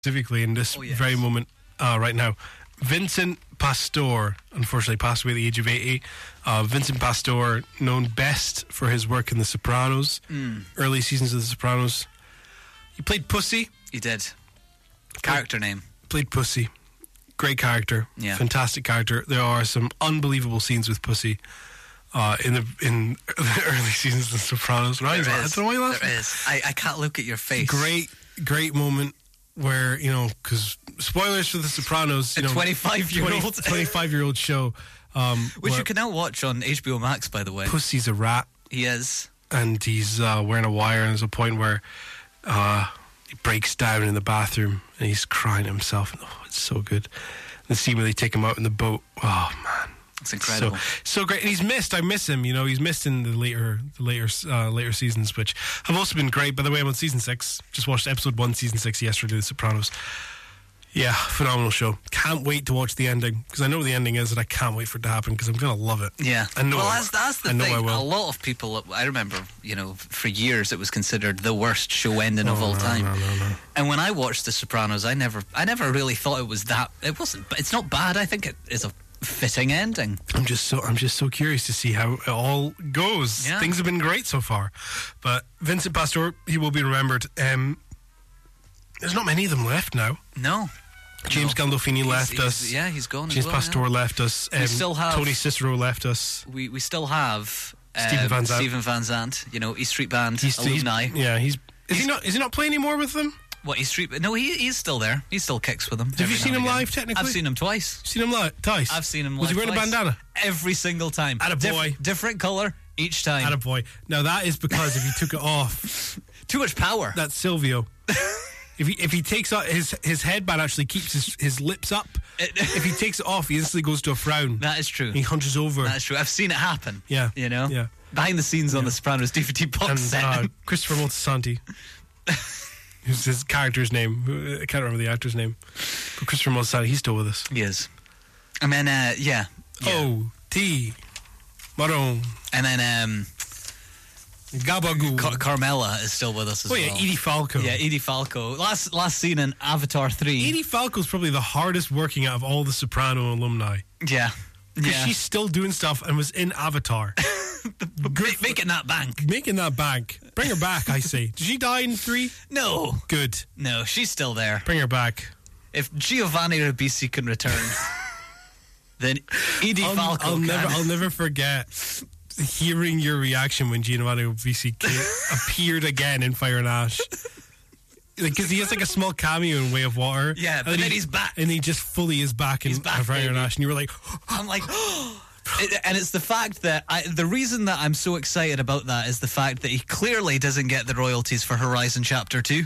specifically in this very moment right now. Vincent Pastore, unfortunately, passed away at the age of 80. Vincent Pastore, known best for his work in The Sopranos, early seasons of The Sopranos. He played Pussy. He did. Character name. Played Pussy. Great character. Yeah. Fantastic character. There are some unbelievable scenes with Pussy in the early seasons of The Sopranos. Right? There I don't know why you laugh. There is. I can't look at your face. Great moment where, because spoilers for The Sopranos, a 25-year-old show. Which you can now watch on HBO Max, by the way. Pussy's a rat. He is. And he's wearing a wire, and there's a point where he breaks down in the bathroom and he's crying to himself. Oh, it's so good. The scene where they take him out in the boat. Oh, man. It's incredible. So great. And he's missed. I miss him. He's missed in the later seasons, which have also been great. By the way, I'm on season 6. Just watched episode 1, season 6 yesterday, The Sopranos. Yeah, phenomenal show. Can't wait to watch the ending, because I know what the ending is, and I can't wait for it to happen, because I'm going to love it. Yeah. I know. Well, that's the thing. I will. A lot of people, I remember, for years it was considered the worst show ending of all time. No. And when I watched The Sopranos, I never really thought it was that. It wasn't. It's not bad. I think it is a fitting ending. I'm just so curious to see how it all goes. Yeah. Things have been great so far, but Vincent Pastore, he will be remembered. There's not many of them left now. No. James Gandolfini left us. Yeah, he's gone. James as well, Pastore left us. We still have Tony Cicero left us. We still have Stephen Van Zandt. E Street Band alumni. Is he not playing anymore with them? What, E Street? No, he's still there. He still kicks with them. Have you seen him live? Technically, I've seen him twice. Seen him live twice. I've seen him live. Was he wearing twice. a bandana? Every single time. Attaboy. Different colour each time. Attaboy. Now that is because if he took it off, too much power. That's Silvio. If he takes out his headband, actually keeps his lips up. If he takes it off, he instantly goes to a frown. That is true. He hunches over. That is true. I've seen it happen. Yeah. Yeah. Behind the scenes on the Sopranos DVD box set. Christopher Moltisanti, who's his character's name. I can't remember the actor's name. But Christopher Moltisanti, he's still with us. He is. And then, O.T. Maron. And then, Gabagoo. Carmela is still with us as well. Oh yeah, Edie Falco. Yeah, Edie Falco. Last seen in Avatar 3. Edie Falco's probably the hardest working out of all the Soprano alumni. Yeah. Because she's still doing stuff and was in Avatar. Making that bank. Making that bank. Bring her back, I say. Did she die in 3? No. Good. No, she's still there. Bring her back. If Giovanni Ribisi can return, then Edie Falco can. I'll never forget hearing your reaction when Giovanni Ribisi appeared again in Fire and Ash. Because he has like a small cameo in Way of Water. Yeah, but then he's back. And he just fully is back in Fire and Ash. And you were like... I'm like... And it's the fact that... the reason that I'm so excited about that is the fact that he clearly doesn't get the royalties for Horizon Chapter 2.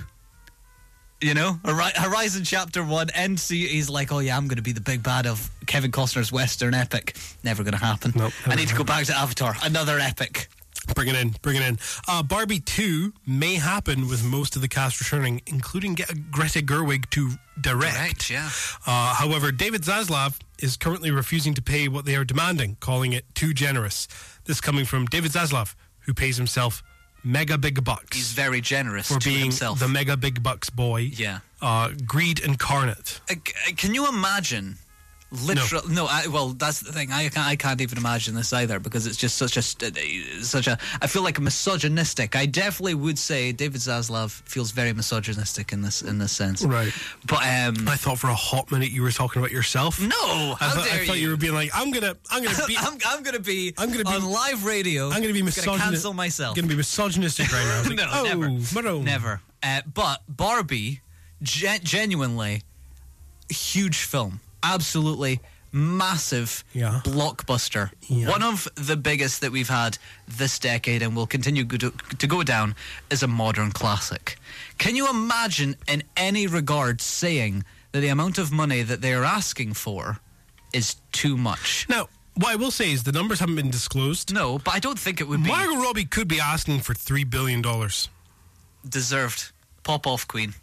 Horizon Chapter 1, he's like, oh yeah, I'm going to be the big bad of Kevin Costner's Western epic. Never going to happen. Nope, I need to go back to Avatar. Another epic. Bring it in. Barbie 2 may happen with most of the cast returning, including Greta Gerwig to direct. Yeah. However, David Zaslav is currently refusing to pay what they are demanding, calling it too generous. This coming from David Zaslav, who pays himself mega big bucks. He's very generous for to being himself. The mega big bucks boy. Yeah. Greed incarnate. Can you imagine? Well, that's the thing. I can't even imagine this either, because it's just such a. I feel like misogynistic. I definitely would say David Zaslav feels very misogynistic in this sense. Right. But I thought for a hot minute you were talking about yourself. No, I thought you were being like, I'm gonna be on live radio. I'm gonna be misogynistic. I'm gonna cancel myself. I'm gonna be misogynistic right now. Like, never. But Barbie, genuinely huge film. Absolutely massive blockbuster. Yeah. One of the biggest that we've had this decade and will continue to go down as a modern classic. Can you imagine in any regard saying that the amount of money that they are asking for is too much? Now, what I will say is the numbers haven't been disclosed. No, but I don't think it would be. Margot Robbie could be asking for $3 billion. Deserved. Pop off, Queen.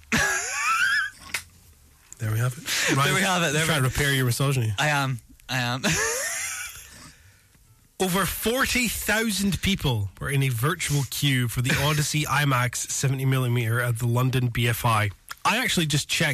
There we have it. There we have it. Trying to repair your misogyny. I am. Over 40,000 people were in a virtual queue for the Odyssey IMAX 70mm at the London BFI. I actually just checked